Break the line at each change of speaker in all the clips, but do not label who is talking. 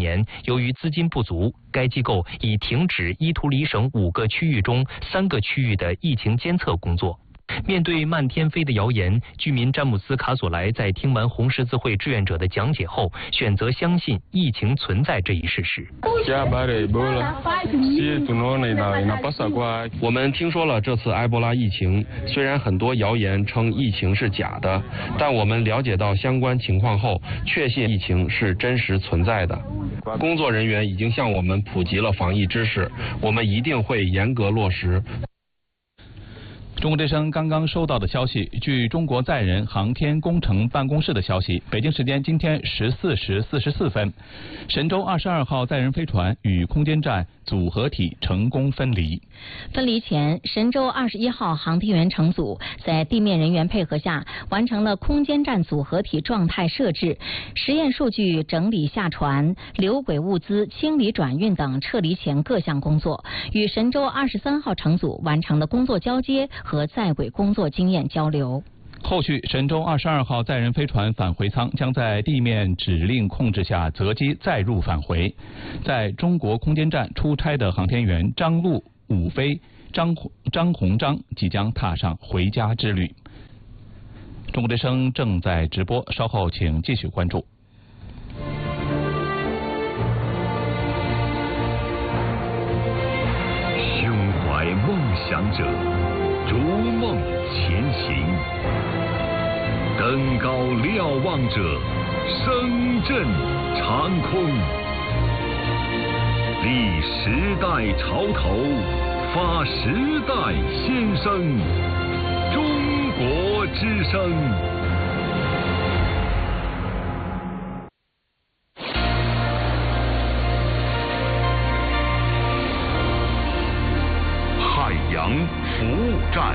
年，由于资金不足，该机构已停止伊图里省5个区域中3个区域的疫情监测工作。面对漫天飞的谣言，居民詹姆斯·卡索莱在听完红十字会志愿者的讲解后，选择相信疫情存在这一事实。我们听说了这次埃博拉疫情，虽然很多谣言称疫情是假的，但我们了解到相关情况后，确信疫情是真实存在的。工作人员已经向我们普及了防疫知识，我们一定会严格落实。
中国之声刚刚收到的消息，据中国载人航天工程办公室的消息，北京时间今天14时44分，神舟22号载人飞船与空间站组合体成功分离。
分离前，神舟21号航天员乘组在地面人员配合下，完成了空间站组合体状态设置、实验数据整理下传、留轨物资清理转运等撤离前各项工作，与神舟23号乘组完成了工作交接和在轨工作经验交流。
后续，神舟22号载人飞船返回舱将在地面指令控制下择机载入返回。在中国空间站出差的航天员张陆、武飞、张鸿章即将踏上回家之旅。中国之声正在直播，稍后请继续关注。
胸怀梦想者，逐梦前行，登高瞭望者，声震长空，立时代潮头，发时代先声，中国之声。海洋服务站。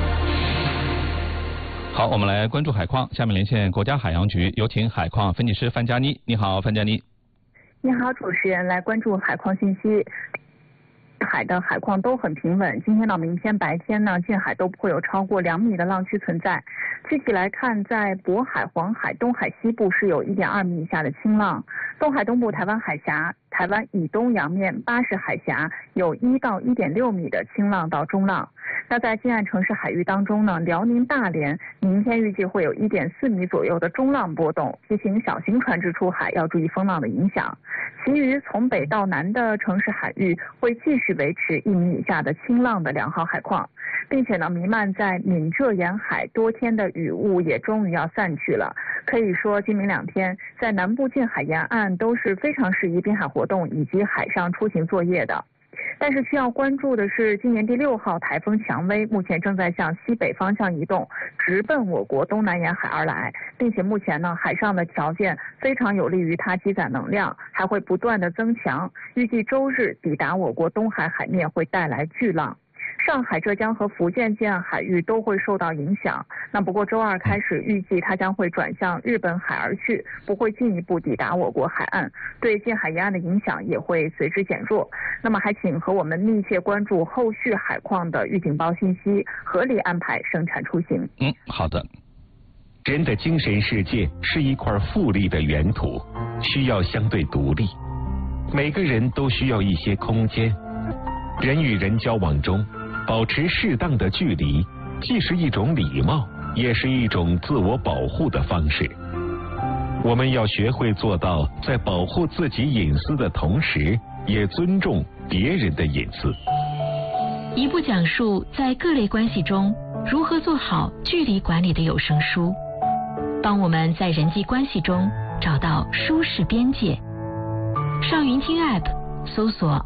好，我们来关注海况。下面连线国家海洋局，有请海况分析师范佳妮。你好，范佳妮。
你好，主持人，来关注海况信息。海的海况都很平稳，今天到明天白天呢，近海都不会有超过2米的浪区存在。具体来看，在渤海、黄海、东海西部是有1.2米以下的轻浪，东海东部台湾海峡、台湾以东洋面、巴士海峡有1到1.6米的轻浪到中浪。那在近岸城市海域当中呢，辽宁大连明天预计会有1.4米左右的中浪波动，提醒小型船只出海要注意风浪的影响。其余从北到南的城市海域会继续维持1米以下的轻浪的良好海况，并且呢，弥漫在闽浙沿海多天的雨雾也终于要散去了。可以说，今明2天在南部近海沿岸都是非常适宜滨海活动以及海上出行作业的。但是需要关注的是，今年第6号台风蔷薇目前正在向西北方向移动，直奔我国东南沿海而来，并且目前呢，海上的条件非常有利于它积攒能量，还会不断的增强，预计周日抵达我国东海海面会带来巨浪。上海、浙江和福建近岸海域都会受到影响。那不过周二开始，预计它将会转向日本海而去，不会进一步抵达我国海岸，对近海沿岸的影响也会随之减弱。那么还请和我们密切关注后续海况的预警报信息，合理安排生产出行。
好的。
人的精神世界是一块富丽的原土，需要相对独立。每个人都需要一些空间。人与人交往中，保持适当的距离，既是一种礼貌，也是一种自我保护的方式。我们要学会做到，在保护自己隐私的同时，也尊重别人的隐私。
一部讲述在各类关系中如何做好距离管理的有声书，帮我们在人际关系中找到舒适边界。上云听 App 搜索